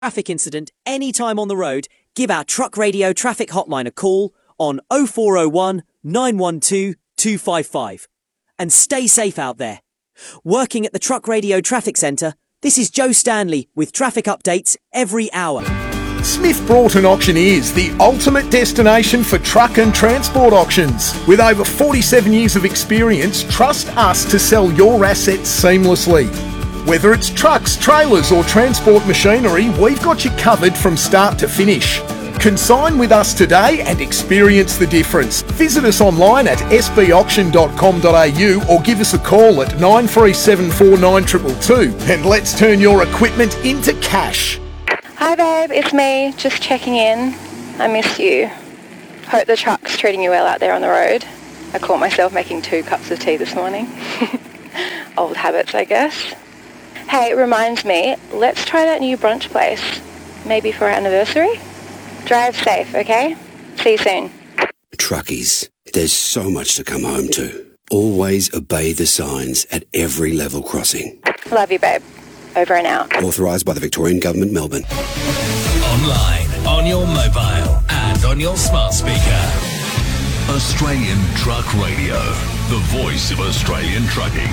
traffic incident anytime on the road, give our Truck Radio traffic hotline a call on 0401 912 255 and stay safe out there. Working at the Truck Radio Traffic Centre, this is Joe Stanley with traffic updates every hour. Smith Broughton Auctioneers, the ultimate destination for truck and transport auctions. With over 47 years of experience, trust us to sell your assets seamlessly. Whether it's trucks, trailers or transport machinery, we've got you covered from start to finish. Consign with us today and experience the difference. Visit us online at sbauction.com.au or give us a call at 9374 9222 and let's turn your equipment into cash. Hi babe, it's me, just checking in. I miss you. Hope the truck's treating you well out there on the road. I caught myself making 2 cups of tea this morning. Old habits, I guess. Hey, it reminds me, let's try that new brunch place. Maybe for our anniversary? Drive safe, okay? See you soon. Truckies, there's so much to come home to. Always obey the signs at every level crossing. Love you, babe. Over and out. Authorised by the Victorian Government, Melbourne. Online, on your mobile and on your smart speaker. Australian Truck Radio, the voice of Australian trucking.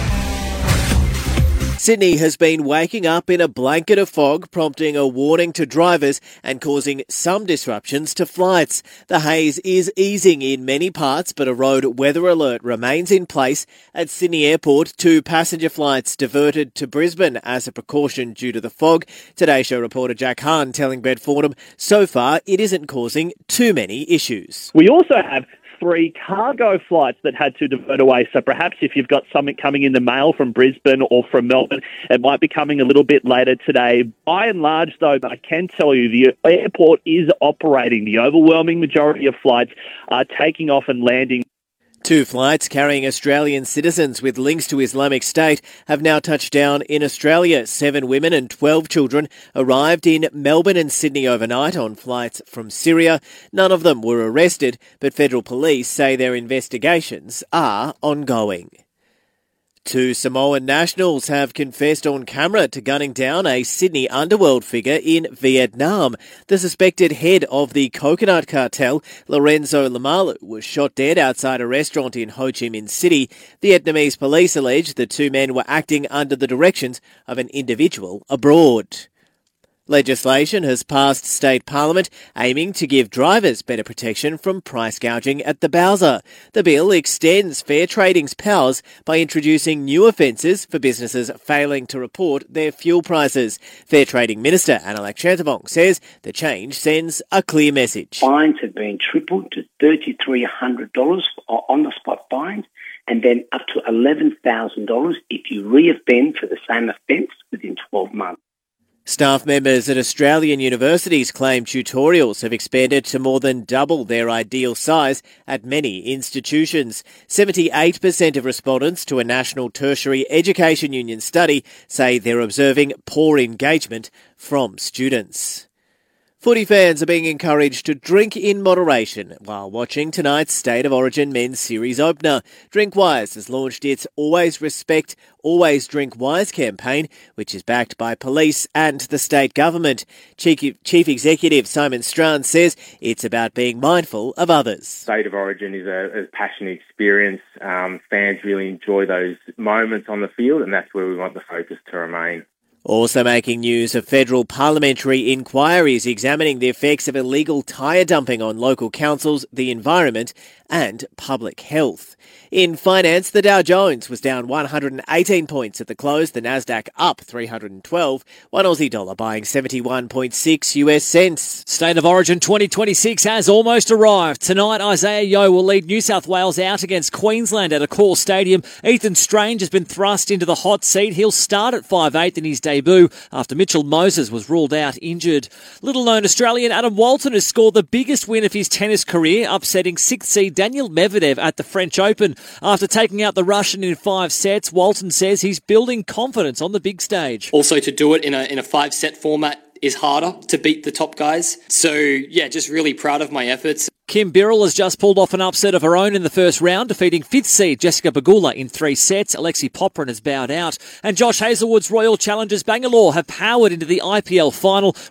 Sydney has been waking up in a blanket of fog, prompting a warning to drivers and causing some disruptions to flights. The haze is easing in many parts, but a road weather alert remains in place at Sydney Airport. 2 passenger flights diverted to Brisbane as a precaution due to the fog. Today Show reporter Jack Hahn telling Brett Fordham so far it isn't causing too many issues. We also have 3 cargo flights that had to divert away. So perhaps if you've got something coming in the mail from Brisbane or from Melbourne, it might be coming a little bit later today. By and large, though, I can tell you the airport is operating. The overwhelming majority of flights are taking off and landing. 2 flights carrying Australian citizens with links to Islamic State have now touched down in Australia. 7 women and 12 children arrived in Melbourne and Sydney overnight on flights from Syria. None of them were arrested, but federal police say their investigations are ongoing. 2 Samoan nationals have confessed on camera to gunning down a Sydney underworld figure in Vietnam. The suspected head of the coconut cartel, Lorenzo Lamalu, was shot dead outside a restaurant in Ho Chi Minh City. Vietnamese police allege the 2 men were acting under the directions of an individual abroad. Legislation has passed state parliament aiming to give drivers better protection from price gouging at the Bowser. The bill extends fair trading's powers by introducing new offences for businesses failing to report their fuel prices. Fair Trading Minister Analak Chantabong says the change sends a clear message. Fines have been tripled to $3,300 on the spot fines and then up to $11,000 if you re-offend for the same offence within 12 months. Staff members at Australian universities claim tutorials have expanded to more than double their ideal size at many institutions. 78% of respondents to a National Tertiary Education Union study say they're observing poor engagement from students. Footy fans are being encouraged to drink in moderation while watching tonight's State of Origin Men's Series opener. Drinkwise has launched its Always Respect, Always Drink Wise campaign, which is backed by police and the state government. Chief Executive Simon Strachan says it's about being mindful of others. State of Origin is a passionate experience. Fans really enjoy those moments on the field, and that's where we want the focus to remain. Also making news, a federal parliamentary inquiry is examining the effects of illegal tyre dumping on local councils, the environment and public health. In finance, the Dow Jones was down 118 points at the close, the Nasdaq up 312, one Aussie dollar buying 71.6 US cents. State of Origin 2026 has almost arrived. Tonight, Isaiah Yeo will lead New South Wales out against Queensland at Accor Stadium. Ethan Strange has been thrust into the hot seat. He'll start at 5'8" in his debut after Mitchell Moses was ruled out injured. Little-known Australian Adam Walton has scored the biggest win of his tennis career, upsetting 6th seed Daniel Medvedev at the French Open. After taking out the Russian in 5 sets, Walton says he's building confidence on the big stage. Also to do it in a 5-set format is harder to beat the top guys. So, yeah, just really proud of my efforts. Kim Birrell has just pulled off an upset of her own in the first round, defeating 5th seed Jessica Bagula in 3 sets. Alexi Poprin has bowed out. And Josh Hazelwood's Royal Challengers Bangalore have powered into the IPL final,